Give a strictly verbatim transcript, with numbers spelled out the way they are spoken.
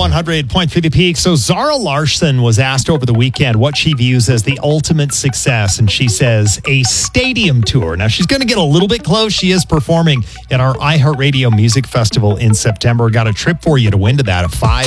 one hundred point three The Peak. So Zara Larsson was asked over the weekend what she views as the ultimate success, and she says a stadium tour. Now, she's going to get a little bit close. She is performing at our iHeartRadio Music Festival in September. Got a trip for you to win to that, a five